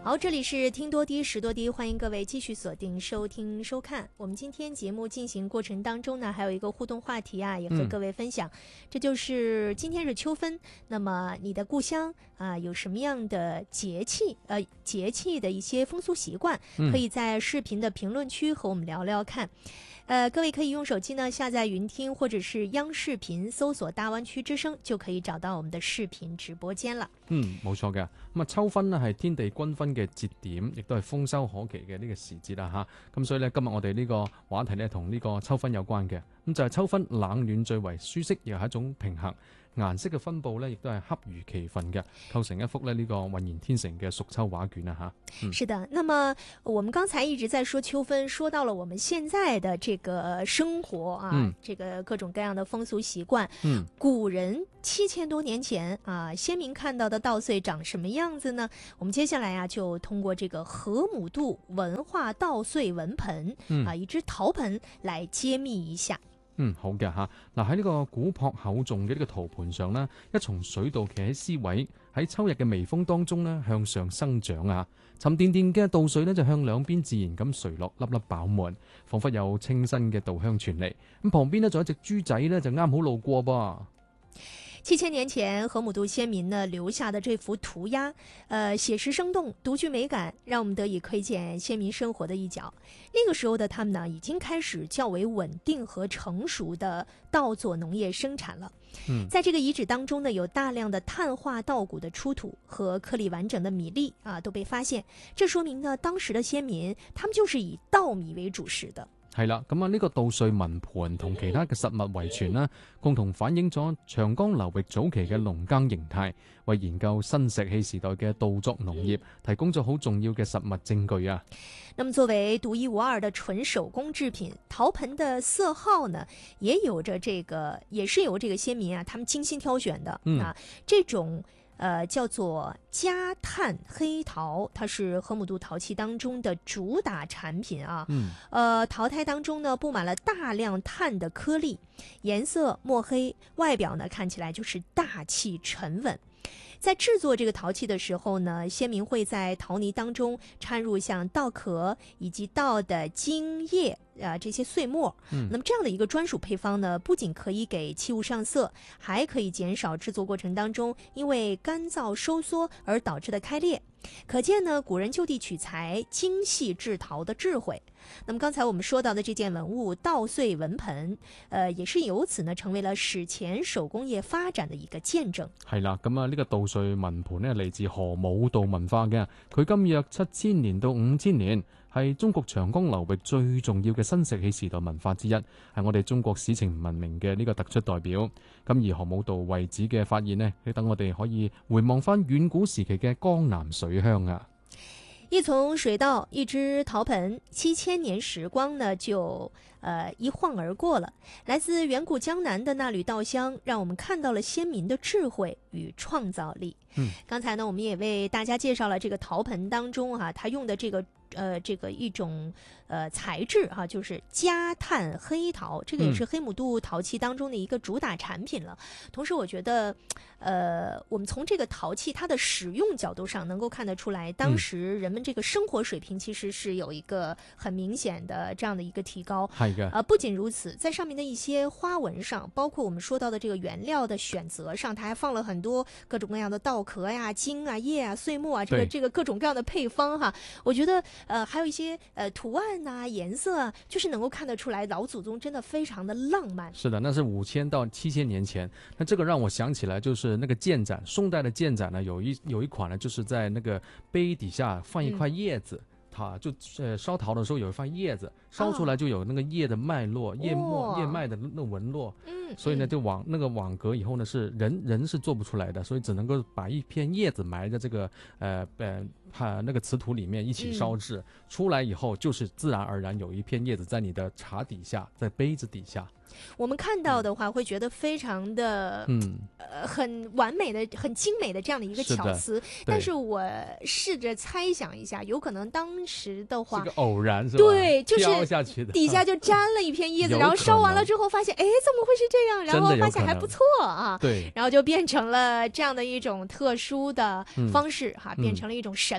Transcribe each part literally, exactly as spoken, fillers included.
好，这里是听多低识多低，欢迎各位继续锁定收听收看。我们今天节目进行过程当中呢，还有一个互动话题啊，也和各位分享。嗯、这就是今天是秋分，那么你的故乡啊有什么样的节气？呃，节气的一些风俗习惯，可以在视频的评论区和我们聊聊看。呃，各位可以用手機呢下載雲聽或者是央視頻搜索大灣區之聲，就可以找到我們的視頻直播間啦。 嗯，冇錯嘅。咁啊，秋分呢係天地均分嘅節點，亦都係豐收可期嘅呢個時節啦嚇。咁所以呢，今日我哋呢個話題呢同呢個秋分有關嘅。咁就係秋分冷暖最為舒適，又係一種平衡。顏色嘅分佈呢，亦都係恰如其分嘅，構成一幅呢呢個渾然天成嘅蜀秋畫卷啊嚇。 嗯、是的，那麼我們剛才一直在說秋分，說到了我們現在的這個生活啊，嗯、這個各種各樣的風俗習慣。嗯，古人七千多年前啊，先民看到的稻穗長什麼樣子呢？我們接下來啊，就通過這個河姆渡文化稻穗文盆、嗯、啊，一隻陶盆來揭秘一下。 嗯，好嘅嚇。嗱，喺呢個古樸厚重嘅呢個陶盤上呢，一叢水稻企喺絲位，喺秋日嘅微風當中呢，向上生長啊！沉甸甸嘅稻穗呢，就向兩邊自然咁垂落，粒粒飽滿，彷彿有清新嘅稻香傳嚟。咁旁邊呢，仲有一隻豬仔呢，就啱好路過噃。 七千年前，河姆渡先民呢留下的這幅塗鴉，呃，寫實生動，獨具美感，讓我們得以窺見先民生活的一角。那個時候的他們呢，已經開始較為穩定和成熟的稻作農業生產了。嗯，在這個遺址當中呢，有大量的碳化稻谷的出土和顆粒完整的米粒啊都被發現，這說明呢，當時的先民他們就是以稻米為主食的。 係啦，咁啊呢個稻穗文盤同其他嘅實物遺傳啦，共同反映咗長江流域早期嘅農耕形態，為研究新石器時代嘅稻作農業提供咗好重要嘅實物證據啊。 那麼作為獨一無二的純手工製品，陶盆的色號呢，也有着這個，也是由這個先民啊，他們精心挑選的、嗯、啊，這種。呃，叫做加碳黑陶，它是河姆渡陶器當中的主打產品啊。嗯。呃，陶胎當中呢，佈滿了大量碳的顆粒，顏色墨黑，外表呢看起來就是大氣沉穩。在製作這個陶器的時候呢，先民會在陶泥當中摻入像稻殼以及稻的莖葉啊這些碎末。嗯，那麼這樣的一個專屬配方呢，不僅可以給器物上色，還可以減少製作過程當中因為乾燥收縮而導致的開裂。可見呢，古人就地取材、精細製陶的智慧。那麼剛才我們說到的這件文物稻穗文盆，呃，也是由此呢成為了史前手工業發展的一個見證。 係啦，咁啊呢個稻穗文盆呢嚟自河姆渡文化嘅，佢今約七千年到五千年，係中國長江流域最重要嘅新石器時代文化之一，係我哋中國史前文明嘅呢個突出代表。咁而河姆渡遺址嘅發現呢，你等我哋可以回望翻遠古時期嘅江南水鄉啊。 一叢水稻，一隻陶盆，七千年時光呢就呃一晃而過了。來自遠古江南的那縷稻香，讓我們看到了先民的智慧與創造力。嗯，剛才呢我們也為大家介紹了這個陶盆當中啊，它用的這個呃這個一種呃材質哈、啊，就是加碳黑陶，這個也是黑姆渡陶器當中的一個主打產品了。嗯、同時我覺得呃我們從這個陶器它的使用角度上能夠看得出來，當時人們這個生活水平其實是有一個很明顯的這樣的一個提高。係嘅。呃不僅如此，在上面的一些花紋上，包括我們說到的這個原料的選擇上，它還放了很多各種各樣的稻殼呀、莖啊、葉啊、碎末啊，這個這個各種各樣的配方哈，我覺得呃還有一些呃圖案啊、顏色啊，就是能夠看得出來老祖宗真的非常的浪漫。 是的，那是五千到七千年前。那這個讓我想起來，就是那個建盞，宋代的建盞呢，有一有一款呢，就是在那個杯底下放一塊葉子。嗯，它就呃燒陶的時候有一塊葉子，燒出來就有那個葉的脈絡、葉脈、葉脈的那紋絡。嗯，所以呢，就網那個網格以後呢，是人人是做不出來的，所以只能夠把一片葉子埋在這個呃呃它那個瓷土裡面一起燒製，嗯，出來以後就是自然而然有一片葉子在你的茶底下，在杯子底下。 我們看到的話會覺得非常的嗯呃很完美的很精美的這樣的一個巧思，是但是我試着猜想一下，有可能當時的話是個偶然是吧？ 對，就是下去的底下就沾了一片葉子，然後燒完了之後發現哎怎麼會是這樣，然後發現還不錯啊，對，然後就變成了這樣的一種特殊的方式哈，嗯，變成了一種審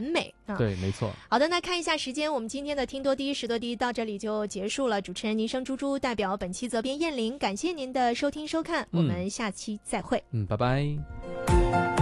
美啊。 对，没错。 好的，那看一下时间，我们今天的听多低识多低到这里就结束了。主持人倪生猪猪代表本期责编燕玲，感谢您的收听收看，我们下期再会。 嗯，拜拜。